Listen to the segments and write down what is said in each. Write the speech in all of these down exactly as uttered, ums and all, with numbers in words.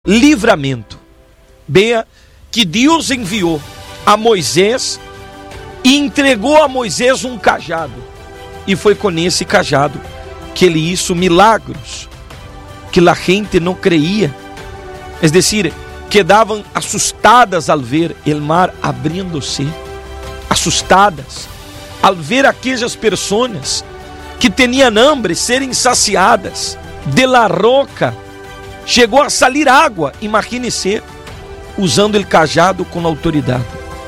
livramento. Veja que Deus enviou a Moisés e entregou a Moisés um cajado. E foi com esse cajado que ele hizo milagros que a gente não creía. Es decir, quedavam assustadas al ver el mar abrindo-se, assustadas al ver aquelas pessoas que tinham hambre serem saciadas. De la roca chegou a salir água, imagine-se, usando o cajado com autoridade.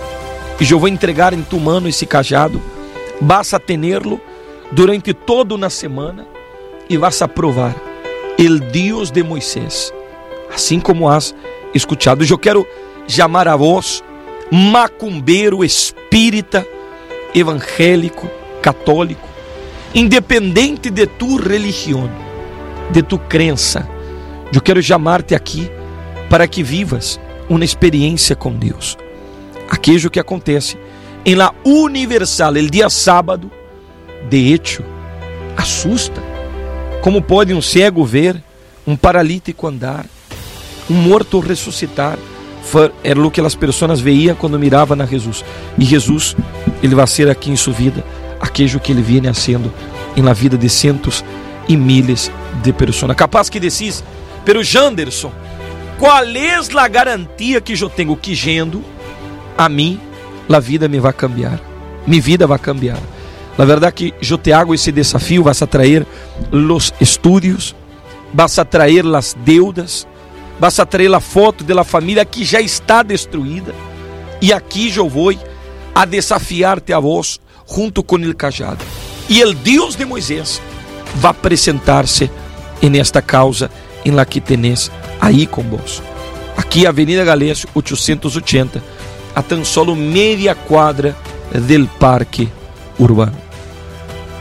E eu vou entregar em tu mano esse cajado, vas a tenerlo durante toda uma semana e vas a provar el Deus de Moisés, assim como has escuchado. Eu quero chamar a vós macumbeiro, espírita, evangélico, católico, independente de tu religião, de tu crença. Eu quero chamar-te aqui para que vivas uma experiência com Deus. Aquilo que acontece em la Universal, el dia sábado, de hecho, assusta. Como pode um cego ver, um paralítico andar, um morto ressuscitar? Era o que as pessoas veiam quando miravam a Jesus. E Jesus, ele vai ser aqui em sua vida aquilo que ele viene haciendo em la vida de centos e miles de pessoas. Capaz que decís, pero Janderson, qual é a garantia que eu tenho que yendo a mim, a vida me vai cambiar, minha vida vai cambiar? Na verdade que eu te hago esse desafio, vas a trazer os estudos, vas a trazer as deudas, vas a trazer a foto da família que já está destruída, e aqui eu vou a desafiar-te a vós junto com o cajado, e o Deus de Moisés vai apresentar-se em esta causa em la que tenés aí com vós. Aqui Avenida Galésio oitocentos e oitenta, a tan solo media quadra del Parque Urbano.